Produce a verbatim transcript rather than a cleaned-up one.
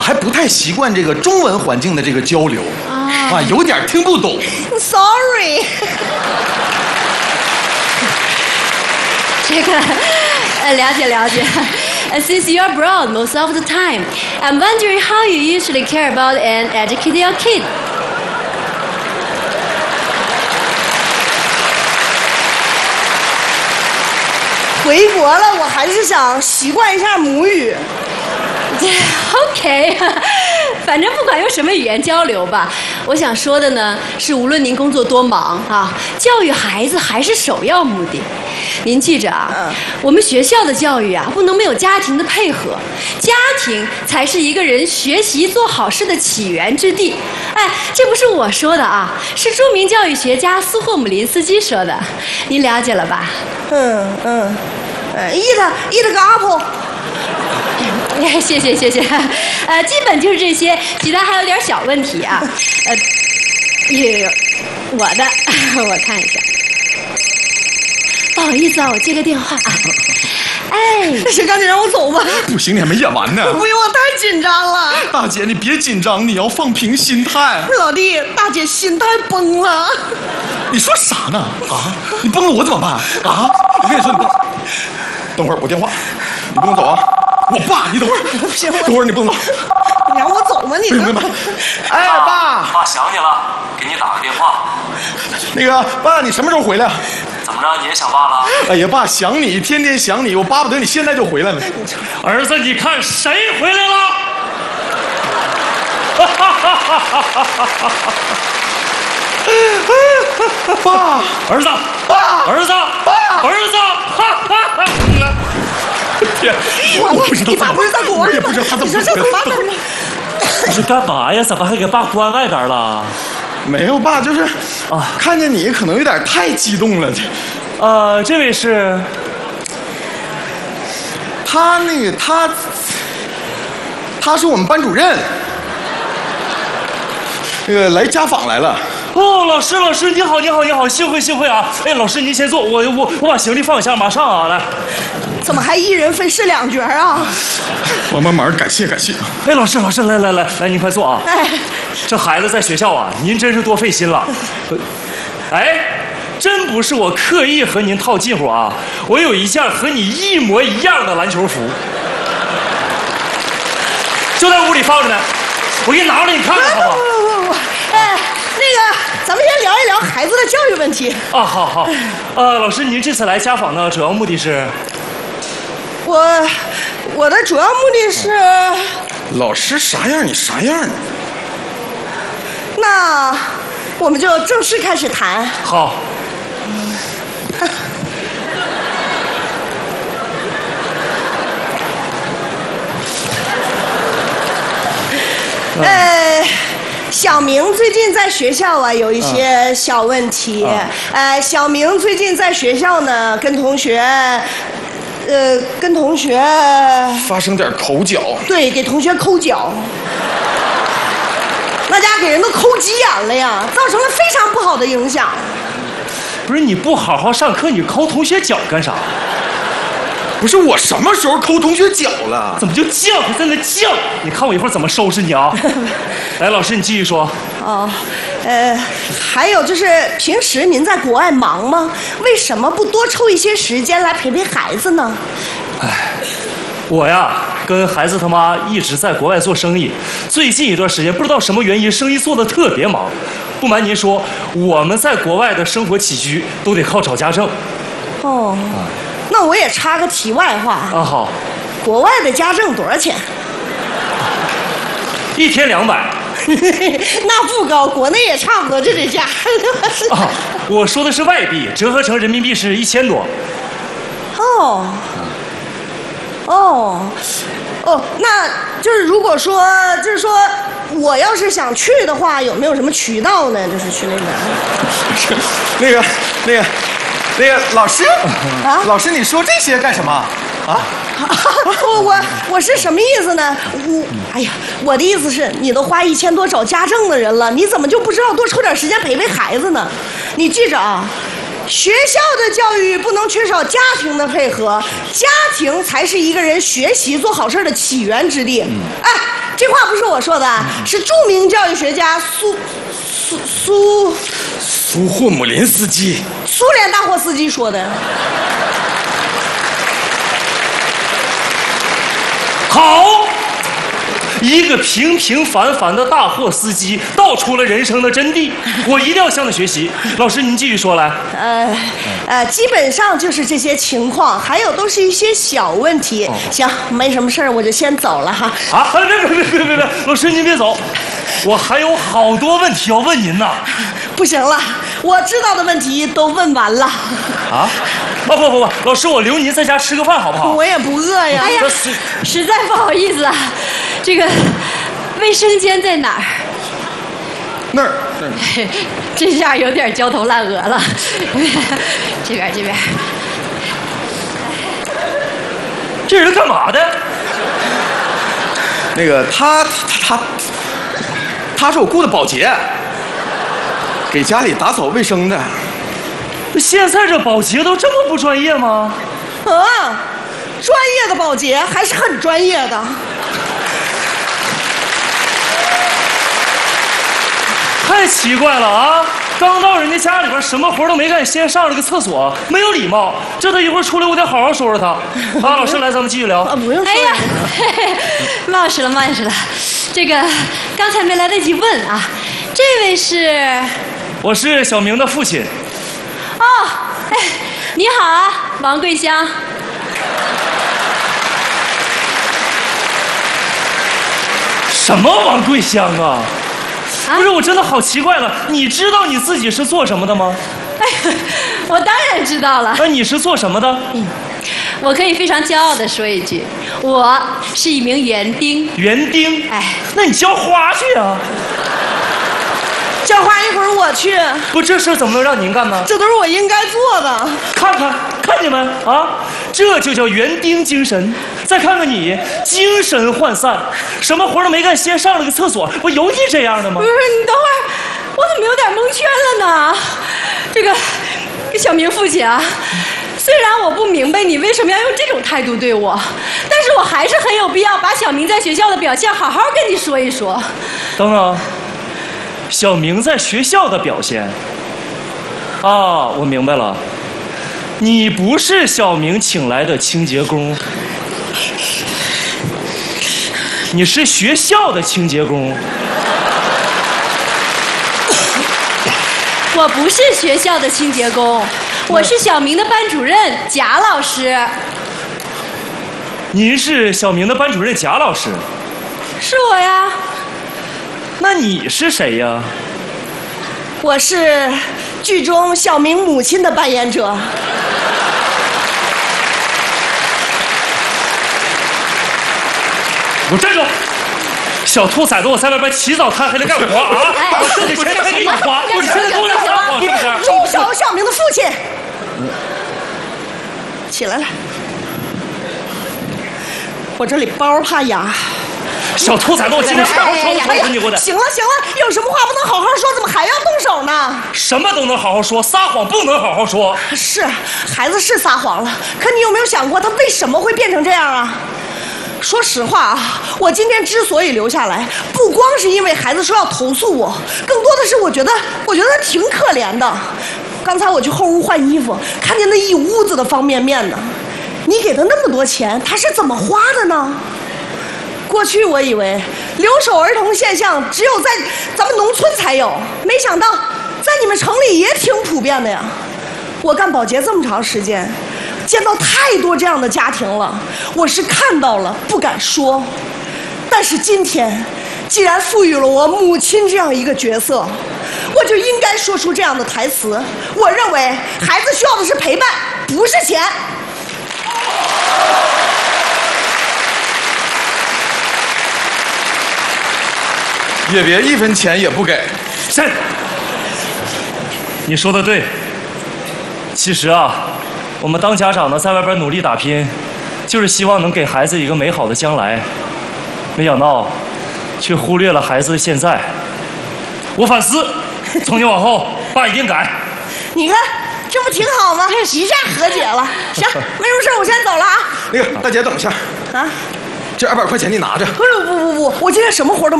还不太习惯这个中文环境的这个交流啊，啊有点听不懂。 Sorry。 这个，呃，了解了解。Uh, since you're abroad most of the time, I'm wondering how you usually care about and educate your kid. 回国了，我还是想习惯一下母语。 OK， 反正不管用什么语言交流吧，我想说的呢是，无论您工作多忙啊，教育孩子还是首要目的。您记着啊，嗯、我们学校的教育啊，不能没有家庭的配合，家庭才是一个人学习做好事的起源之地。哎，这不是我说的啊，是著名教育学家苏霍姆林斯基说的，您了解了吧？ 嗯嗯，呃 ，eat eat 个 apple。 谢谢谢谢，呃，基本就是这些，其他还有点小问题啊。呃，有我的，我看一下。不好意思啊，我接个电话啊。哎， 是赶紧让我走吧。 不行，你还没演完呢。 不用，我太紧张了。 大姐，你别紧张，你要放平心态。 老弟，大姐心态崩了。 你说啥呢？啊，你崩了我怎么办？啊，我跟你说，你等会儿我电话，你不能走啊。我爸，你等会儿，等会儿你不能走。 你让我走吗？你。 明白。哎，爸， 爸想你了，给你打个电话。 那个爸，你什么时候回来？ 怎么着，你也想爸了？ 哎呀，爸想你，天天想你，我巴不得你现在就回来了。 儿子，你看谁回来了？ 爸， 儿子， 爸， 儿子， 爸， 儿子。 天，我不知道， 你爸不是在国外吗？ 我也不知道他怎么回来的。 你是干嘛呀？怎么还给爸关外边了？ 没有，爸，就是啊，看见你可能有点太激动了。 呃，这位是， 他那个他，他是我们班主任，那个来家访来了。 哦，老师，老师，你好，你好，你好，幸会，幸会啊！哎，老师您先坐，我我我把行李放一下，马上啊，来。 怎么还一人分饰两角啊？ 帮帮忙，感谢感谢。 哎，老师，老师，来来来来，您快坐啊！ 哎， 这孩子在学校啊，您真是多费心了。哎，真不是我刻意和您套近乎啊，我有一件和你一模一样的篮球服，就在屋里放着呢，我给你拿出来，你看看好不好？ 不不不不，哎，那个，咱们先聊一聊孩子的教育问题。 啊，好好。呃，老师，您这次来家访呢，主要目的是？ 我我的主要目的是， 老师啥样你啥样呢？ 那我们就正式开始谈。 好。 呃，小明最近在学校啊有一些小问题。啊、呃，小明最近在学校呢跟同学。呃，跟同学发生点口角， 对，给同学抠脚，那家给人都抠急眼了呀，造成了非常不好的影响。 不是你不好好上课，你抠同学脚干啥？ 不是我什么时候抠同学脚了？ 怎么就犟？还在那犟？你看我一会儿怎么收拾你啊！来，老师你继续说。 哦，呃，还有就是平时您在国外忙吗？为什么不多抽一些时间来陪陪孩子呢？ 哎，我呀跟孩子他妈一直在国外做生意，最近一段时间不知道什么原因，生意做得特别忙。不瞒您说，我们在国外的生活起居都得靠找家政。 哦。啊，那我也插个题外话啊，好， 国外的家政多少钱？ 一天两百。 那不高，国内也差不多就这价。 啊，我说的是外币，折合成人民币是一千多。 哦，哦，哦，那就是如果说，就是说，我要是想去的话，有没有什么渠道呢？就是去那边。 那个，那个。那个老师，啊，老师，你说这些干什么？啊？ 我我我是什么意思呢？我哎呀，我的意思是，你都花一千多找家政的人了，你怎么就不知道多抽点时间陪陪孩子呢？你记着啊，学校的教育不能缺少家庭的配合，家庭才是一个人学习做好事的起源之地。嗯、哎， 这话不是我说的，是著名教育学家苏苏苏苏霍姆林斯基， 苏联大货司机说的。 好，一个平平凡凡的大货司机道出了人生的真谛，我一定要向他学习。老师，您继续说来。 呃呃，基本上就是这些情况，还有都是一些小问题。 哦、 行，没什么事儿，我就先走了哈。 啊，别别别别别别，老师您别走，我还有好多问题要问您呢。 不行了，我知道的问题都问完了。 啊？哦不不不，老师，我留您在家吃个饭好不好？ 我也不饿呀。 哎呀，实在不好意思啊，这个卫生间在哪儿？ 那儿那儿。 这下有点焦头烂额了。这边这边。 这人干嘛的？ 那个他他他他是我雇的保洁，给家里打扫卫生的。 现在这保洁都这么不专业吗？ 啊，专业的保洁还是很专业的。 太奇怪了啊！刚到人家家里边，什么活都没干，先上了个厕所，没有礼貌。这他一会儿出来，我得好好说说他。啊，老师，来，咱们继续聊。 啊，不用说。 哎呀，冒失了，冒失了。这个刚才没来得及问啊，这位是？ 我是小明的父亲。 哦，哎，你好啊，王桂香。 什么王桂香啊？啊不是，我真的好奇怪了，你知道你自己是做什么的吗？ 哎，我当然知道了。 那你是做什么的？ 嗯，我可以非常骄傲地说一句，我是一名园丁。 园丁？ 哎， 那你浇花去啊。 浇花一会儿我去。 不，这事怎么能让您干呢？ 这都是我应该做的。 看看，看你们啊，这就叫园丁精神。再看看你，精神涣散，什么活都没干，先上了个厕所。我有你这样的吗？ 不是，你等会儿，我怎么有点蒙圈了呢？这个小明父亲啊，虽然我不明白你为什么要用这种态度对我，但是我还是很有必要把小明在学校的表现好好跟你说一说。 等等。小明在学校的表现啊，我明白了，你不是小明请来的清洁工，你是学校的清洁工。 我不是学校的清洁工，我是小明的班主任贾老师。 您是小明的班主任贾老师？ 是我呀。 那你是谁呀？ 我是剧中小明母亲的扮演者。 我站住！小兔崽子，我在外边起早贪黑的干活啊！我挣的钱还给你花，我现在给我俩撒谎是不是？ 住手！小明的父亲，起来了。我这里包怕哑。 小兔崽子，我今天好好说说你我的。 行了行了，有什么话不能好好说，怎么还要动手呢？ 什么都能好好说，撒谎不能好好说。 是，孩子是撒谎了，可你有没有想过他为什么会变成这样啊？说实话啊，我今天之所以留下来，不光是因为孩子说要投诉我，更多的是我觉得，我觉得他挺可怜的。刚才我去后屋换衣服，看见那一屋子的方便面呢。你给他那么多钱，他是怎么花的呢？过去我以为留守儿童现象只有在咱们农村才有，没想到在你们城里也挺普遍的呀。我干保洁这么长时间，见到太多这样的家庭了，我是看到了不敢说。但是今天既然赋予了我母亲这样一个角色，我就应该说出这样的台词。我认为孩子需要的是陪伴，不是钱。 也别一分钱也不给。 是，你说的对。其实啊，我们当家长的在外边努力打拼，就是希望能给孩子一个美好的将来。没想到，却忽略了孩子的现在。我反思，从今往后，爸一定改。 你看，这不挺好吗？一下和解了。行，没什么事，我先走了啊。 那个大姐，等一下。 啊？ 这二百块钱你拿着。 不是不不不，我今天什么活都没。